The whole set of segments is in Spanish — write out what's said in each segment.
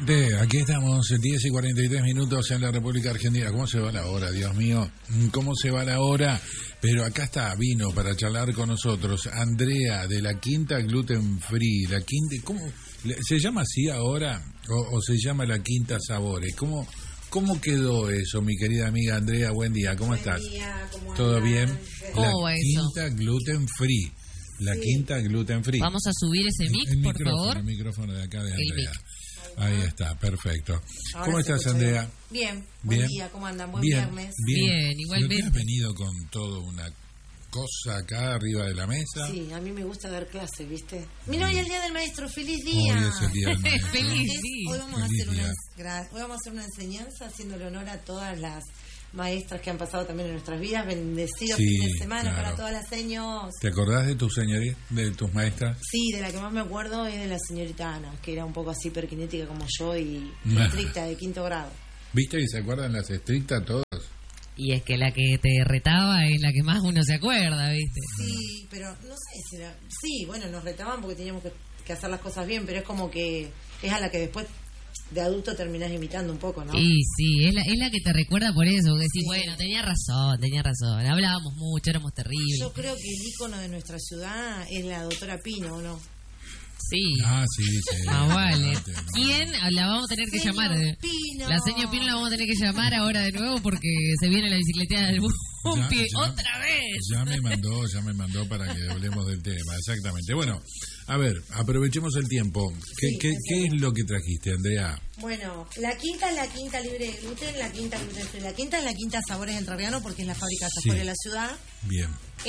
Aquí estamos, 10 y 43 minutos en la República Argentina. ¿Cómo se va la hora, Dios mío? ¿Cómo se va la hora? Pero acá está, vino para charlar con nosotros Andrea de la Quinta Gluten Free. La Quinta, ¿cómo se llama así ahora? ¿O se llama la Quinta Sabores? ¿Cómo quedó eso, mi querida amiga Andrea? Buen día, ¿cómo estás? Buen día, ¿cómo ¿Todo andan? bien? ¿Cómo va eso? Quinta Gluten Free. La Quinta Gluten Free. Vamos a subir ese mic, por favor. El micrófono de acá de El Andrea. mic. Ahí está, perfecto. Ahora ¿Cómo se estás, escucha Andrea? Bien, buen día, ¿cómo andan? Buen viernes. Bien, igualmente. ¿Pero qué has venido con toda una cosa acá arriba de la mesa? Sí, a mí me gusta dar clases, ¿viste? Mira, hoy es el día del maestro, ¡feliz día! Hoy es el día del maestro. Feliz Hoy día. vamos a Feliz hacer día. hoy vamos a hacer una enseñanza haciéndole honor a todas las maestras que han pasado también en nuestras vidas. Bendecido Sí, fin de semana claro. para todas las señoras. ¿Te acordás de tus señorías, de tus maestras? Sí, de la que más me acuerdo es de la señorita Ana, que era un poco así hiperkinética como yo y estricta de 5º grado. ¿Viste y se acuerdan las estrictas todas? Y es que la que te retaba es la que más uno se acuerda, ¿viste? Sí, pero no sé si era... Sí, bueno, nos retaban porque teníamos que hacer las cosas bien, pero es como que es a la que después de adulto terminás imitando un poco, ¿no? Y sí, es la que te recuerda por eso, que decís, Sí. bueno, tenía razón, hablábamos mucho, éramos terribles. Yo creo que el ícono de nuestra ciudad es la doctora Pino, ¿o no? Sí, Ah, sí. más vale. No. ¿Quién? La vamos a tener que Señor llamar. Pino. La señor Pino la vamos a tener que llamar ahora de nuevo porque se viene la bicicleteada del Bumpi. Ya- ¡Otra vez! Ya me mandó para que hablemos del tema, exactamente. Bueno, a ver, aprovechemos el tiempo. Sí, ¿Qué es lo que trajiste, Andrea? Bueno, la quinta es la quinta libre de gluten, la quinta gluten free. La quinta es la quinta Sabores Entrerriano porque es la fábrica de Sí. afuera de la ciudad. Bien.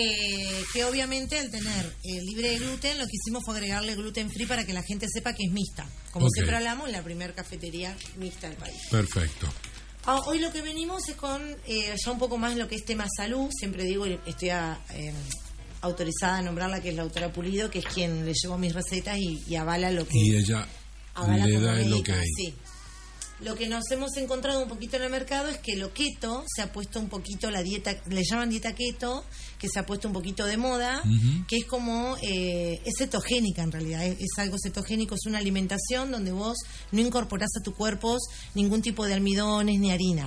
Que obviamente al tener libre de gluten lo que hicimos fue agregarle gluten free para que la gente sepa que es mixta. Como Ok. siempre hablamos, la primera cafetería mixta del país. Perfecto. Hoy lo que venimos es con ya un poco más lo que es tema salud. Siempre digo, estoy autorizada a nombrarla, que es la autora Pulido, que es quien le llevó mis recetas y avala lo que... Y ella avala le como da el médica, ok. sí. Lo que nos hemos encontrado un poquito en el mercado es que lo keto se ha puesto un poquito, la dieta, le llaman dieta keto, que se ha puesto un poquito de moda, Ujú. que es como, es cetogénica en realidad, es algo cetogénico, es una alimentación donde vos no incorporás a tu cuerpo ningún tipo de almidones ni harinas.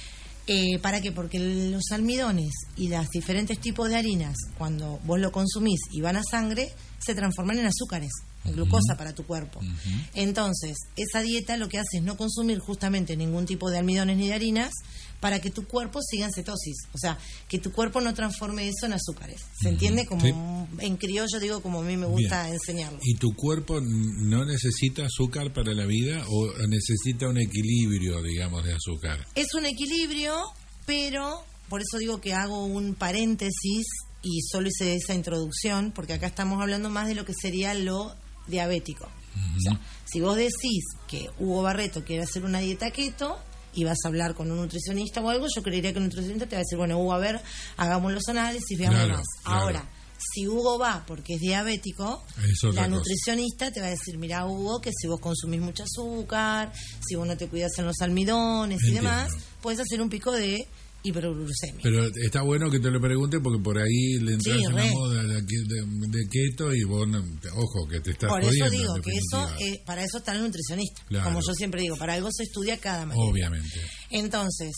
¿Para qué? Porque los almidones y los diferentes tipos de harinas, cuando vos lo consumís y van a sangre, se transforman en azúcares, en glucosa para tu cuerpo. Entonces, esa dieta lo que hace es no consumir justamente ningún tipo de almidones ni de harinas para que tu cuerpo siga en cetosis. O sea, que tu cuerpo no transforme eso en azúcares. ¿Se entiende? Como Sí. en criollo digo, como a mí me gusta Bien. enseñarlo. ¿Y tu cuerpo no necesita azúcar para la vida o necesita un equilibrio, digamos, de azúcar? Es un equilibrio, pero por eso digo que hago un paréntesis y solo hice esa introducción, porque acá estamos hablando más de lo que sería lo diabético. O sea, si vos decís que Hugo Barreto quiere hacer una dieta keto y vas a hablar con un nutricionista o algo, yo creería que un nutricionista te va a decir, bueno, Hugo, a ver, hagamos los análisis, veamos Claro, más. claro. Ahora, si Hugo va porque es diabético, Es otra la cosa. nutricionista te va a decir, mira, Hugo, que si vos consumís mucho azúcar, si vos no te cuidas en los almidones y Entiendo. demás, puedes hacer un pico de hiperglucemia. Pero está bueno que te lo pregunte porque por ahí le entras Sí, en la re. moda de keto y vos, ojo, que te estás Por jodiendo. eso digo en que eso, definitiva. para eso está el nutricionista. Claro. Como yo siempre digo, para algo se estudia cada materia. Obviamente. Entonces,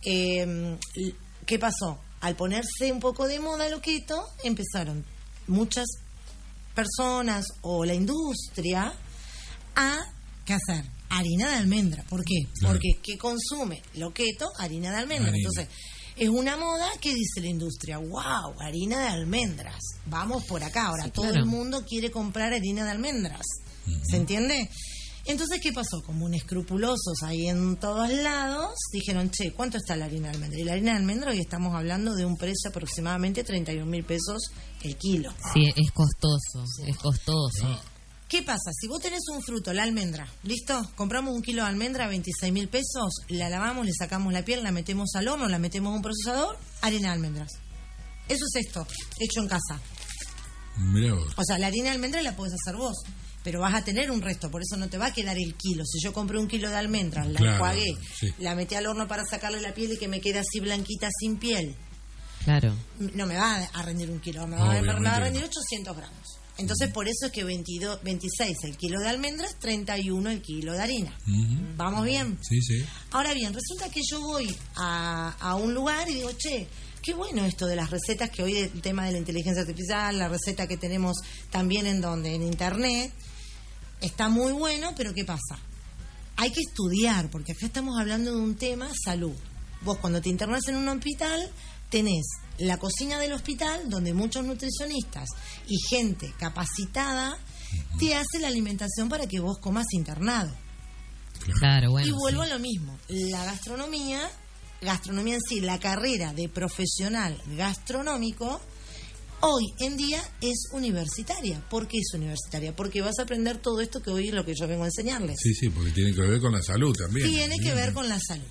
¿qué pasó? Al ponerse un poco de moda lo keto, empezaron muchas personas o la industria a ¿qué hacer? Harina de almendra. ¿Por qué? Claro. Porque ¿qué consume lo keto? Harina de almendra. Harina. Entonces, es una moda que dice la industria, wow, harina de almendras, vamos por acá. Ahora Sí, todo claro. el mundo quiere comprar harina de almendras. ¿Se entiende? Entonces, ¿qué pasó? Como un escrupulosos ahí en todos lados, dijeron, che, ¿cuánto está la harina de almendra? Y la harina de almendra hoy estamos hablando de un precio aproximadamente 31.000 pesos el kilo. Sí, es costoso, es costoso. No, ¿Qué pasa? Si vos tenés un fruto, la almendra, ¿listo? Compramos un kilo de almendra a 26.000 pesos, la lavamos, le sacamos la piel, la metemos al horno, la metemos a un procesador, harina de almendras. Eso es esto, hecho en casa. mirá vos. O sea, la harina de almendra la podés hacer vos, pero vas a tener un resto, por eso no te va a quedar el kilo. Si yo compré un kilo de almendras, la Claro, enjuagué, sí. la metí al horno para sacarle la piel y que me quede así blanquita sin piel, Claro. no me va a rendir un kilo, me va a Obviamente rendir no. 800 gramos. Entonces, por eso es que 26 el kilo de almendras, 31 el kilo de harina. ¿Vamos bien? Sí, sí. Ahora bien, resulta que yo voy a un lugar y digo, che, qué bueno esto de las recetas que hoy, el tema de la inteligencia artificial, la receta que tenemos también en internet, está muy bueno, pero ¿qué pasa? Hay que estudiar, porque acá estamos hablando de un tema salud. Vos cuando te internás en un hospital, tenés la cocina del hospital, donde muchos nutricionistas y gente capacitada te hace la alimentación para que vos comas internado. Claro, bueno. Y vuelvo a lo mismo, la gastronomía en sí, la carrera de profesional gastronómico, hoy en día es universitaria. ¿Por qué es universitaria? Porque vas a aprender todo esto que hoy es lo que yo vengo a enseñarles. Sí, sí, porque tiene que ver con la salud también. Tiene que ver con la salud.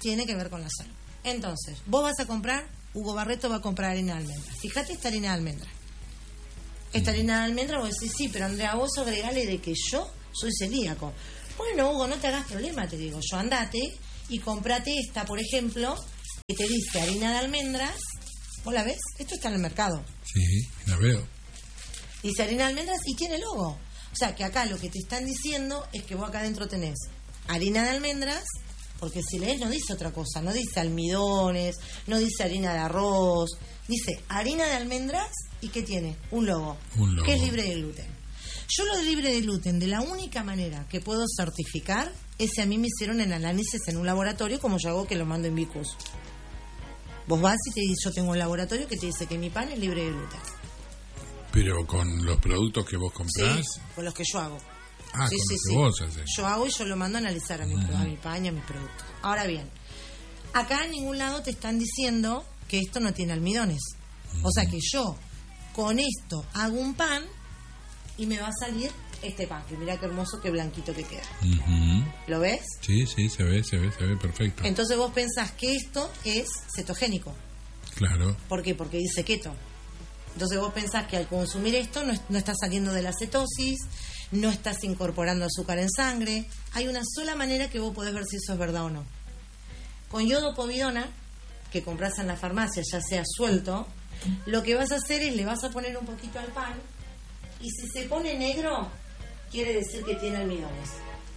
Entonces, vos vas a comprar, Hugo Barreto va a comprar harina de almendra. Fíjate esta harina de almendra. Esta harina de almendra, vos decís, sí, pero Andrea, vos agregale de que yo soy celíaco. Bueno, Hugo, no te hagas problema, te digo yo, andate y comprate esta, por ejemplo, que te dice harina de almendras. ¿Vos la ves? Esto está en el mercado. Sí, la veo. Dice harina de almendras y tiene logo. O sea, que acá lo que te están diciendo es que vos acá adentro tenés harina de almendras, porque si lees no dice otra cosa, no dice almidones, no dice harina de arroz, dice harina de almendras y ¿qué tiene? Un logo. Que es libre de gluten. Yo lo de libre de gluten, de la única manera que puedo certificar es si a mí me hicieron el análisis en un laboratorio, como yo hago que lo mando en Vicus. Vos vas y te dices, yo tengo un laboratorio que te dice que mi pan es libre de gluten. Pero con los productos que vos comprás. Sí, con los que yo hago. Ah, sí, con sí, los que sí. vos haces. Yo hago y yo lo mando a analizar a mi pan y a mis productos. Ahora bien, acá en ningún lado te están diciendo que esto no tiene almidones. O sea que yo con esto hago un pan y me va a salir este pan, que mira qué hermoso, qué blanquito que queda. ¿Lo ves? Sí, sí, se ve perfecto. Entonces vos pensás que esto es cetogénico. Claro. ¿Por qué? Porque dice keto. Entonces vos pensás que al consumir esto no estás saliendo de la cetosis, no estás incorporando azúcar en sangre. Hay una sola manera que vos podés ver si eso es verdad o no. Con yodopovidona, que compras en la farmacia, ya sea suelto, lo que vas a hacer es le vas a poner un poquito al pan y si se pone negro, quiere decir que tiene almidones.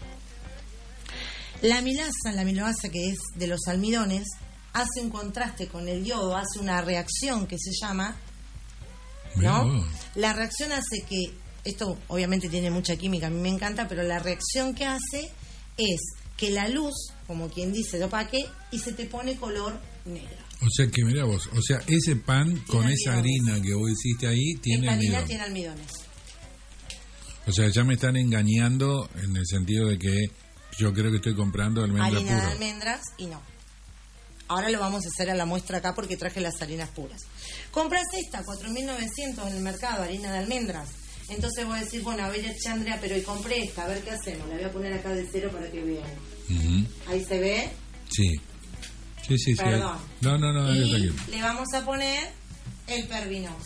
La amilasa que es de los almidones, hace un contraste con el yodo, hace una reacción que se llama, ¿no? La reacción hace que, esto obviamente tiene mucha química, a mí me encanta, pero la reacción que hace es que la luz, como quien dice, lo opaque y se te pone color negro. O sea que mira vos, o sea, ese pan con esa harina que vos hiciste ahí tiene esta harina almidón. tiene almidones. O sea, ya me están engañando en el sentido de que yo creo que estoy comprando almendra Harina pura. de almendras y no. Ahora lo vamos a hacer a la muestra acá porque traje las harinas puras. Compras esta, 4.900 en el mercado, harina de almendras. Entonces voy a decir, bueno, a ver, Andrea, pero y compré esta, a ver qué hacemos. La voy a poner acá de cero para que vean. Ahí se ve. Sí. Sí. Perdón. No, y tranquilo. le vamos a poner el Pervinos.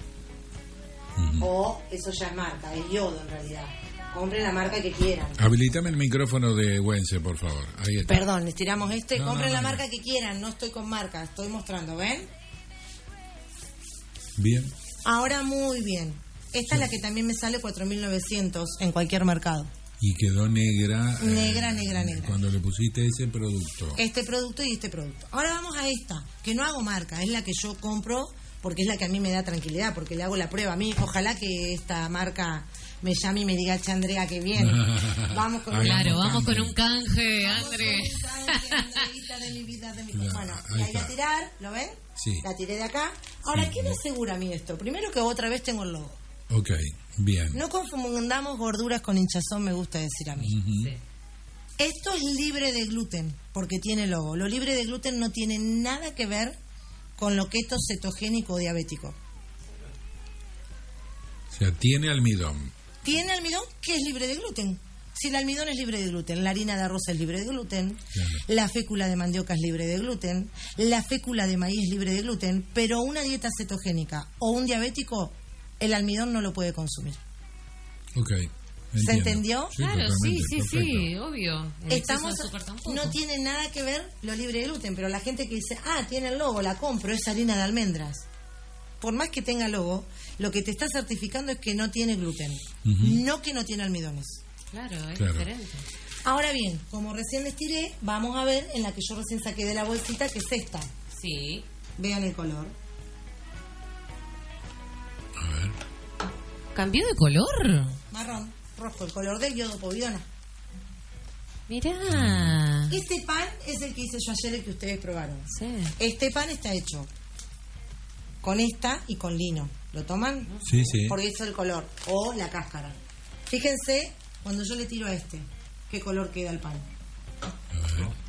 O eso ya es marca, es yodo en realidad. Compren la marca que quieran. Habilitame el micrófono de Güense, por favor. Ahí está. Perdón, estiramos esto y compren la no. marca que quieran. No estoy con marca, estoy mostrando, ¿ven? Bien. Ahora muy bien. Esta es la que también me sale 4.900 en cualquier mercado. Y quedó negra. Negra. Cuando le pusiste ese producto. Este producto y este producto. Ahora vamos a esta, que no hago marca, es la que yo compro porque es la que a mí me da tranquilidad, porque le hago la prueba a mí. Ojalá que esta marca me llame y me diga, che, Andrea, que bien. Vamos con vamos con un canje, André. Andreita de mi vida, de mi... Claro, Bueno, ahí la voy a está. tirar, ¿lo ven? Sí. La tiré de acá. Ahora, Sí. ¿qué me asegura a mí esto? Primero que otra vez tengo el logo. Ok, bien. No confundamos gorduras con hinchazón, me gusta decir a mí. Sí. Esto es libre de gluten, porque tiene logo. Lo libre de gluten no tiene nada que ver con lo keto, cetogénico o diabético. O sea, tiene almidón. Tiene almidón que es libre de gluten. Si el almidón es libre de gluten, la harina de arroz es libre de gluten, Claro. la fécula de mandioca es libre de gluten, la fécula de maíz es libre de gluten, pero una dieta cetogénica o un diabético, el almidón no lo puede consumir. Ok. ¿Se entiendo. entendió? Sí, Claro, totalmente, sí, perfecto. obvio. El exceso de azúcar tampoco. No tiene nada que ver lo libre de gluten, pero la gente que dice, tiene el logo, la compro, es harina de almendras. por más que tenga logo, lo que te está certificando es que no tiene gluten, no que no tiene almidones. Claro, es Claro. diferente. Ahora bien, como recién les tiré, vamos a ver en la que yo recién saqué de la bolsita, que es esta. Sí. Vean el color. A ver. ¿Cambió de color? Marrón, rojo, el color del yodo povidona. Mirá. Este pan es el que hice yo ayer, el que ustedes probaron. Sí. Este pan está hecho con esta y con lino. ¿Lo toman? Sí, sí. Porque eso es el color. O la cáscara. Fíjense, cuando yo le tiro a este, qué color queda el pan. A ver.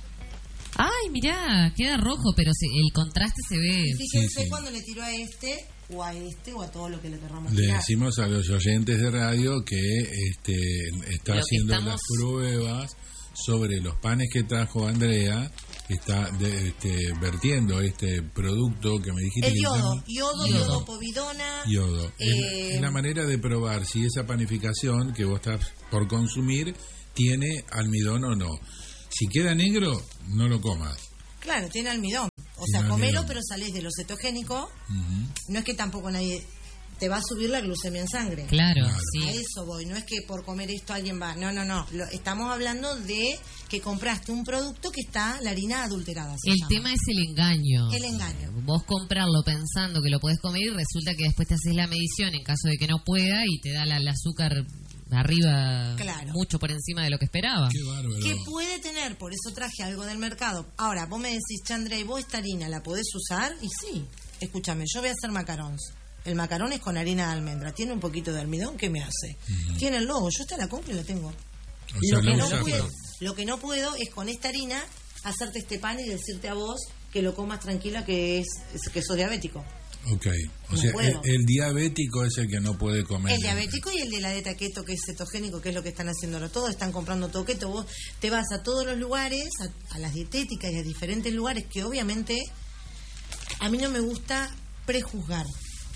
Ay, mirá, queda rojo, pero el contraste se ve. Y fíjense Sí, sí. cuando le tiro a este o a todo lo que le querramos Le tirar. decimos a los oyentes de radio que está Lo que haciendo estamos- las pruebas sobre los panes que trajo Andrea, está vertiendo este producto que me dijiste El que se yodo, llama yodo povidona. yodo. Es la Eh, manera de probar si esa panificación que vos estás por consumir tiene almidón o no. Si queda negro, no lo comas. Claro, tiene almidón. O Tiene sea, comelo, almidón. pero salís de lo cetogénico. Ujú. No es que tampoco nadie te va a subir la glucemia en sangre. Claro, Claro. A sí. eso voy, no es que por comer esto alguien va. No. Estamos hablando de que compraste un producto que está la harina adulterada. se El llama. tema es el engaño. El engaño. Vos comprarlo pensando que lo podés comer y resulta que después te haces la medición en caso de que no pueda y te da el azúcar arriba, Claro. mucho por encima de lo que esperaba. Qué bárbaro. ¿Qué puede tener? Por eso traje algo del mercado. Ahora, vos me decís, Chandra, ¿y vos esta harina la podés usar? Y sí, escúchame, yo voy a hacer macarons. El macarón es con harina de almendra. Tiene un poquito de almidón, ¿qué me hace? Tiene el logo, yo esta la compro y la tengo. O sea, Lo que, la no usás, puedo, pero- lo que no puedo es con esta harina hacerte este pan y decirte a vos que lo comas tranquila, que que sos diabético. Ok. O No sea, puedo. el diabético es el que no puede comer. El diabético y el de la dieta keto, que es cetogénico, que es lo que están haciéndolo todos, están comprando todo keto. Vos te vas a todos los lugares, a las dietéticas y a diferentes lugares, que obviamente a mí no me gusta prejuzgar.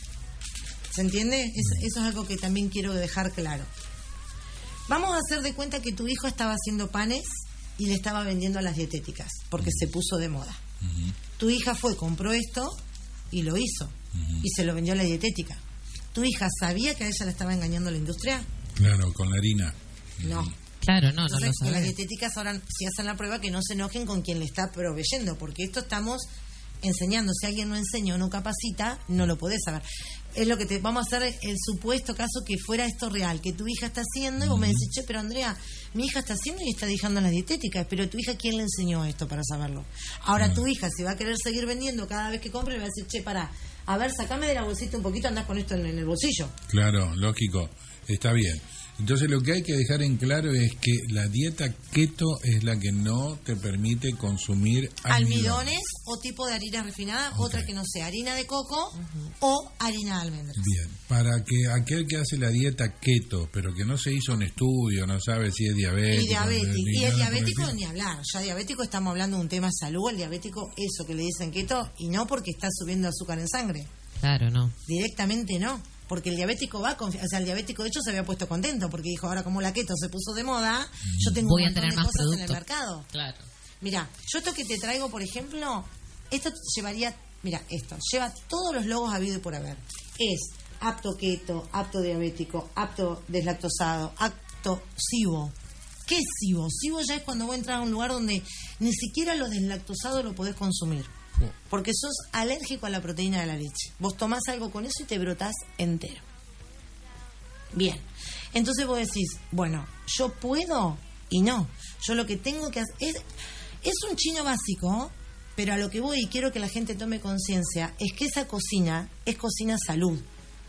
¿Se entiende? Eso es algo que también quiero dejar claro. Vamos a hacer de cuenta que tu hijo estaba haciendo panes y le estaba vendiendo a las dietéticas, porque se puso de moda. Tu hija fue, compró esto y lo hizo. Y se lo vendió a la dietética. ¿Tu hija sabía que a ella la estaba engañando la industria? Claro, con la harina. No. Claro, no lo Entonces, que las sabés. dietéticas ahora, si hacen la prueba, que no se enojen con quien le está proveyendo, porque esto estamos enseñando. Si alguien no enseña o no capacita, no lo podés saber. Es lo que te vamos a hacer el supuesto caso que fuera esto real, que tu hija está haciendo, y vos me decís, che, pero Andrea, mi hija está haciendo y está dejando en las dietéticas, pero tu hija, ¿quién le enseñó esto para saberlo? Ahora tu hija, si va a querer seguir vendiendo cada vez que compre, le va a decir, che, pará, a ver, sacame de la bolsita un poquito, andás con esto en el bolsillo. Claro, lógico. Está bien. Entonces lo que hay que dejar en claro es que la dieta keto es la que no te permite consumir Almidones o tipo de harina refinada, Ok. otra que no sea harina de coco o harina de almendras. Bien, para que aquel que hace la dieta keto, pero que no se hizo un estudio, no sabe si es diabético. Y diabético. ni Y el nada por diabético estilo. ni hablar. Ya diabético estamos hablando de un tema de salud. El diabético, eso que le dicen keto, y no porque está subiendo azúcar en sangre. Claro, no. Directamente no. Porque el diabético va a confiar. O sea, el diabético de hecho se había puesto contento porque dijo, ahora como la keto se puso de moda, yo tengo Voy un a montón tener de más cosas en el producto. mercado. Claro. Mira, yo esto que te traigo, por ejemplo, esto llevaría, mira, esto, lleva todos los logos habido y por haber. Es apto keto, apto diabético, apto deslactosado, apto SIBO. ¿Qué es SIBO? SIBO ya es cuando vos entras a un lugar donde ni siquiera lo deslactosado lo podés consumir. Porque sos alérgico a la proteína de la leche. Vos tomás algo con eso y te brotás entero. Bien. Entonces vos decís, bueno, yo puedo y no. Yo lo que tengo que hacer es un chino básico, pero a lo que voy y quiero que la gente tome conciencia es que esa cocina es cocina salud.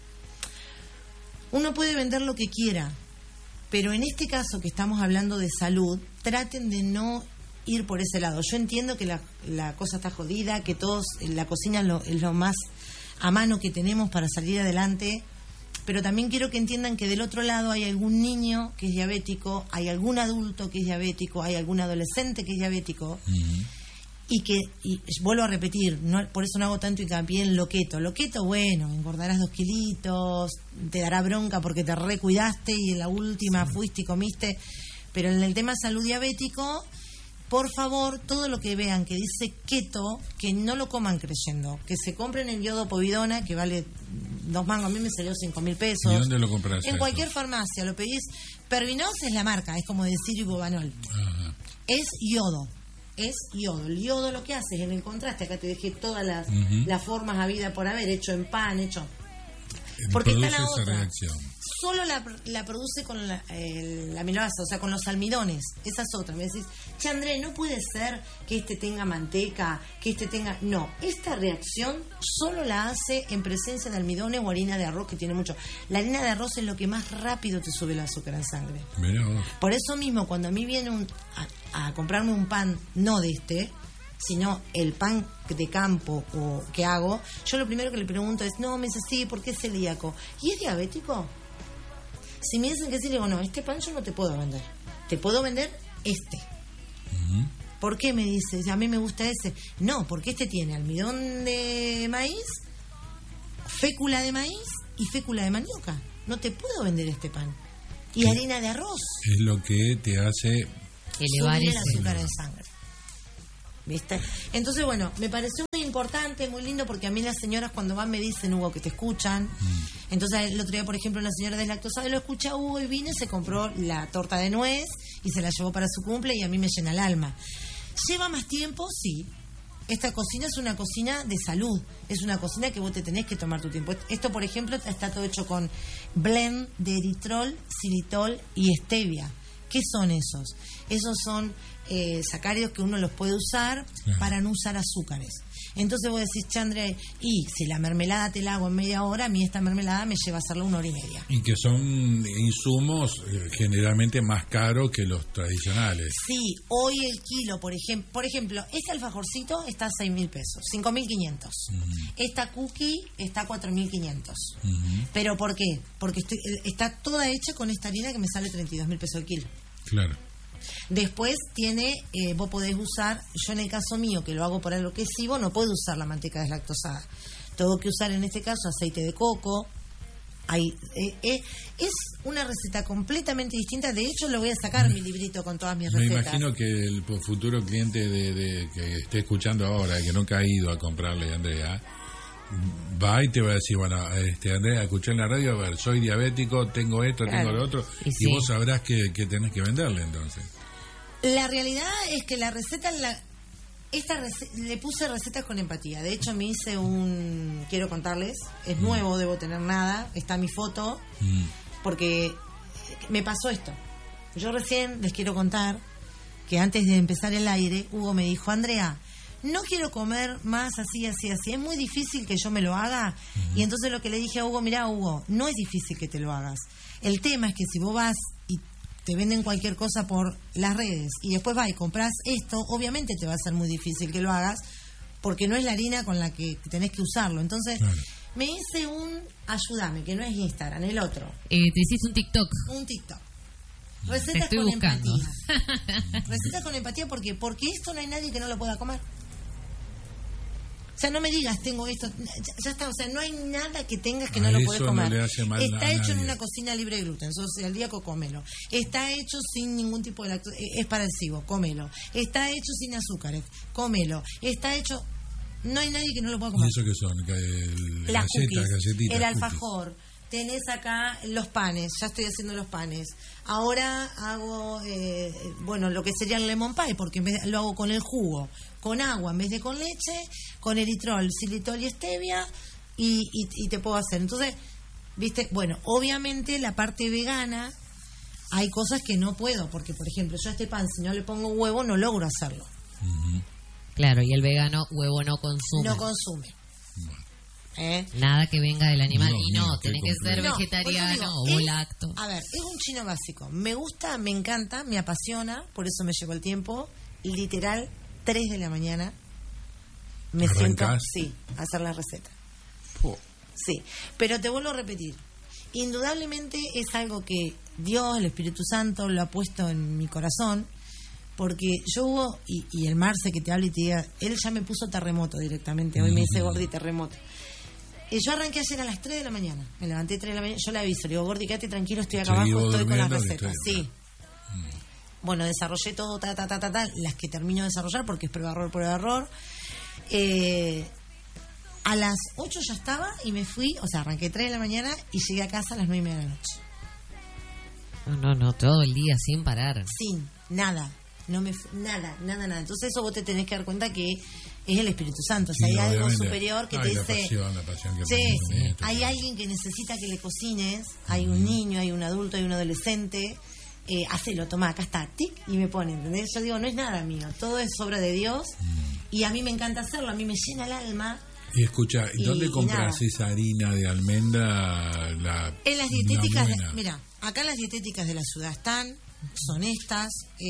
Uno puede vender lo que quiera, pero en este caso que estamos hablando de salud, traten de no ir por ese lado. Yo entiendo que la cosa está jodida, que todos, la cocina es lo más a mano que tenemos para salir adelante, pero también quiero que entiendan que del otro lado hay algún niño que es diabético, hay algún adulto que es diabético, hay algún adolescente que es diabético, y vuelvo a repetir, por eso no hago tanto hincapié en lo keto. Lo keto, bueno, engordarás 2 kilitos, te dará bronca porque te recuidaste y en la última fuiste y comiste, pero en el tema salud diabético por favor, todo lo que vean que dice keto, que no lo coman creyendo, que se compren el yodo povidona, que vale 2 mangos, a mí me salió 5.000 pesos. ¿Y dónde lo compras? En cualquier farmacia, lo pedís. Pervinos es la marca, es como decir Ibubanol. Ajá. Es yodo. Es yodo. El yodo lo que hace es en el contraste. Acá te dejé todas las formas habidas por haber, hecho en pan, hecho. Porque está la otra. Reacción. Solo la produce con la aminoácido, o sea, con los almidones. Esa es otra. Me decís, che, André, no puede ser que este tenga manteca, que este tenga. No, esta reacción solo la hace en presencia de almidones o harina de arroz, que tiene mucho. La harina de arroz es lo que más rápido te sube el azúcar en sangre. Mirá vos. Por eso mismo, cuando a mí viene a comprarme un pan, no de este, sino el pan de campo o que hago, yo lo primero que le pregunto es, no, me dice, sí, ¿por qué es celíaco? ¿Y es diabético? Si me dicen que sí, le digo, no, este pan yo no te puedo vender. Te puedo vender este. ¿Por qué me dices? A mí me gusta ese. No, porque este tiene almidón de maíz, fécula de maíz y fécula de mandioca. No te puedo vender este pan. Y harina de arroz. Es lo que te hace elevar subir el ese azúcar en sangre. ¿Viste? Entonces, bueno, me pareció muy importante, muy lindo, porque a mí las señoras cuando van me dicen, Hugo, que te escuchan. Entonces, el otro día, por ejemplo, una señora deslactosada lo escucha a Hugo y vino y se compró la torta de nuez y se la llevó para su cumple y a mí me llena el alma. ¿Lleva más tiempo? Sí. Esta cocina es una cocina de salud, es una cocina que vos te tenés que tomar tu tiempo. Esto, por ejemplo, está todo hecho con blend de eritrol, xilitol y stevia. ¿Qué son esos? Esos son sacáridos que uno los puede usar para no usar azúcares. Entonces vos decís, Chandre, y si la mermelada te la hago en media hora, a mí esta mermelada me lleva a hacerla 1 hora y media. Y que son insumos generalmente más caros que los tradicionales. Sí, hoy el kilo, por ejemplo, este alfajorcito está a 6.000 pesos, 5.500. Esta cookie está a 4.500. ¿Pero por qué? Porque está toda hecha con esta harina que me sale 32.000 pesos el kilo. Claro. Después tiene, vos podés usar, yo en el caso mío, que lo hago por enloquecido, no puedo usar la manteca deslactosada. Tengo que usar en este caso aceite de coco. Es una receta completamente distinta. De hecho, lo voy a sacar mi librito con todas mis recetas. Me imagino que el futuro cliente que esté escuchando ahora, que nunca ha ido a comprarle a Andrea, va y te va a decir, bueno, Andrea, escuché en la radio, a ver, soy diabético, tengo esto, tengo lo otro, y vos sabrás que tenés que venderle entonces. La realidad es que la receta, le puse recetas con empatía. De hecho, me hice quiero contarles, es nuevo, debo tener nada, está mi foto, porque me pasó esto. Yo recién les quiero contar que antes de empezar el aire, Hugo me dijo, Andrea, no quiero comer más así. Es muy difícil que yo me lo haga. Y entonces lo que le dije a Hugo, mirá, Hugo, no es difícil que te lo hagas. El tema es que si vos vas y te venden cualquier cosa por las redes y después vas y compras esto, obviamente te va a ser muy difícil que lo hagas porque no es la harina con la que tenés que usarlo. Entonces, me hice ayúdame, que no es Instagram, el otro. Te hiciste un TikTok. Un TikTok. Recetas con buscando. Empatía. Recetas con empatía, porque esto no hay nadie que no lo pueda comer. O sea, no me digas, tengo esto, ya está, o sea, no hay nada que tengas que no lo puedes comer. No le hace mal está hecho en una cocina libre de gluten, sos celíaco, cómelo. Está hecho sin ningún tipo de lactosa, es para el cibo, cómelo. Está hecho sin azúcares, cómelo. Está hecho, no hay nadie que no lo pueda comer. ¿Y eso qué son? Las Galletitas, cookies, el alfajor. Tenés acá los panes, ya estoy haciendo los panes. Ahora hago, lo que sería el lemon pie, porque lo hago con el jugo, con agua en vez de con leche, con eritrol, xilitol y stevia, y te puedo hacer. Entonces, viste, bueno, obviamente la parte vegana, hay cosas que no puedo, porque por ejemplo, yo a este pan, si no le pongo huevo, no logro hacerlo. Claro, y el vegano huevo no consume. No consume. Nada que venga del animal. Dios y no, mío, tenés que ser vegetariano o lacto. A ver, es un chino básico. Me gusta, me encanta, me apasiona, por eso me llevo el tiempo. Literal, 3 de la mañana me siento a hacer la receta. Sí, pero te vuelvo a repetir. Indudablemente es algo que Dios, el Espíritu Santo, lo ha puesto en mi corazón. Porque yo, Hugo, y el Marce que te habla y te diga, él ya me puso terremoto directamente. Hoy me dice Gordi terremoto. Yo arranqué ayer a las 3 de la mañana. Me levanté 3 de la mañana. Yo le aviso, le digo, Gordi, quédate tranquilo, estoy acá abajo, estoy con las recetas. Sí. Bueno, desarrollé todo, las que termino de desarrollar porque es prueba error. A las 8 ya estaba y me fui, o sea, arranqué 3 de la mañana y llegué a casa a las 9:30 de la noche. No, todo el día sin parar. Sin, nada. Nada. Entonces eso vos te tenés que dar cuenta que es el Espíritu Santo. O sea, Sí, hay algo obviamente. superior que te La dice... pasión que Sí, tenés en esto, hay claro. alguien que necesita que le cocines, hay un niño, hay un adulto, hay un adolescente, hacelo, toma, acá está, tic, y me pone, ¿entendés? Yo digo, no es nada mío, todo es obra de Dios, y a mí me encanta hacerlo, a mí me llena el alma. Y escucha, ¿dónde compras nada. esa harina de almendra? En las dietéticas, buena? mira, acá las dietéticas de la ciudad son estas,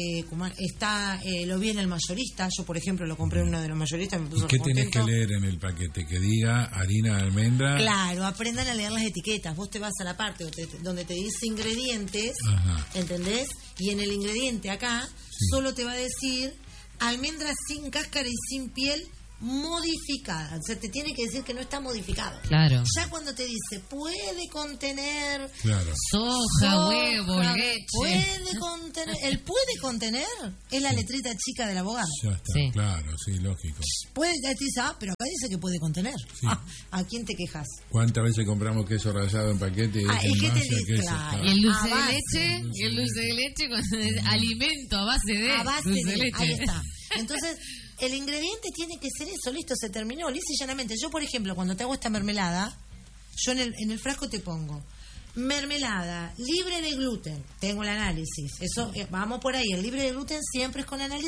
lo vi en el mayorista, yo por ejemplo lo compré en uno de los mayoristas, me puso ¿Y qué tenés que contento. leer en el paquete? Que diga harina de almendra. Claro, aprendan a leer las etiquetas. Vos te vas a la parte donde te dice ingredientes, Ajá. ¿entendés? Y en el ingrediente acá Sí. solo te va a decir almendra sin cáscara y sin piel modificada. O sea, te tiene que decir que no está modificado. Claro. Ya cuando te dice puede contener Claro. Soja, huevo, leche. puede contener, el puede contener es la letrita chica del abogado. Ya está, Sí. claro, sí, lógico. Puede, te dice, pero acá dice que puede contener. Sí. ¿A quién te quejas? ¿Cuántas veces compramos queso rallado en paquete? Es que te masa, dice, queso, claro. Y el dulce A de base. leche, cuando es alimento a base de A base dulce de, de leche. ahí está. Entonces, el ingrediente tiene que ser eso, listo, se terminó, lisa y llanamente. Yo, por ejemplo, cuando te hago esta mermelada, yo en el frasco te pongo mermelada libre de gluten. Tengo el análisis. Eso, vamos por ahí. El libre de gluten siempre es con análisis.